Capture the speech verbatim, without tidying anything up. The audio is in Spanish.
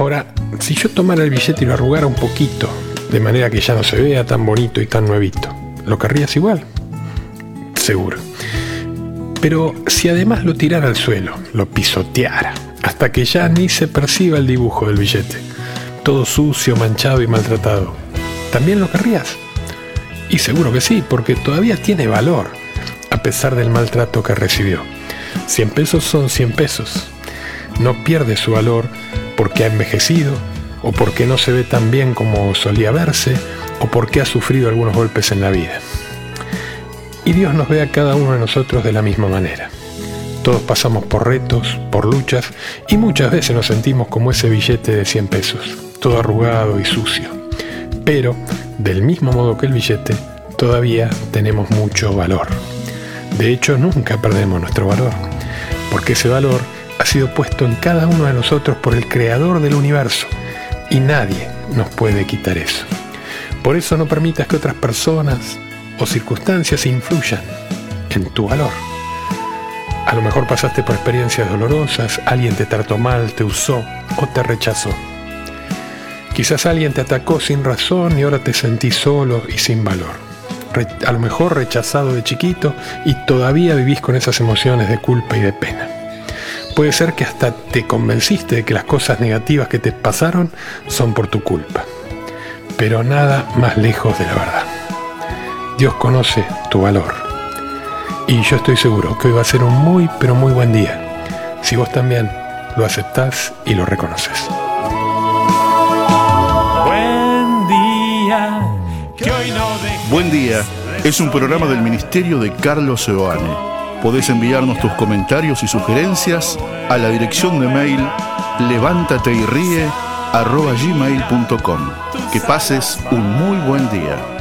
Ahora, si yo tomara el billete y lo arrugara un poquito, de manera que ya no se vea tan bonito y tan nuevito, ¿lo querrías igual? Seguro. Pero si además lo tirara al suelo, lo pisoteara, hasta que ya ni se perciba el dibujo del billete, todo sucio, manchado y maltratado, ¿también lo querrías? Y seguro que sí, porque todavía tiene valor, a pesar del maltrato que recibió. cien pesos son cien pesos. No pierde su valor porque ha envejecido, o porque no se ve tan bien como solía verse, o porque ha sufrido algunos golpes en la vida. Y Dios nos ve a cada uno de nosotros de la misma manera. Todos pasamos por retos, por luchas, y muchas veces nos sentimos como ese billete de cien pesos, todo arrugado y sucio. Pero, del mismo modo que el billete, todavía tenemos mucho valor. De hecho, nunca perdemos nuestro valor, porque ese valor ha sido puesto en cada uno de nosotros por el Creador del universo, y nadie nos puede quitar eso. Por eso no permitas que otras personas o circunstancias influyan en tu valor. A lo mejor pasaste por experiencias dolorosas, alguien te trató mal, te usó o te rechazó. Quizás alguien te atacó sin razón y ahora te sentís solo y sin valor. Re- a lo mejor rechazado de chiquito y todavía vivís con esas emociones de culpa y de pena. Puede ser que hasta te convenciste de que las cosas negativas que te pasaron son por tu culpa. Pero nada más lejos de la verdad. Dios conoce tu valor. Y yo estoy seguro que hoy va a ser un muy, pero muy buen día, si vos también lo aceptás y lo reconoces. Buen día, que hoy no dejes. Buen día es un programa del Ministerio de Carlos Seoane. Podés enviarnos tus comentarios y sugerencias a la dirección de mail levántateyríe arroba gmail punto com. Que pases un muy buen día.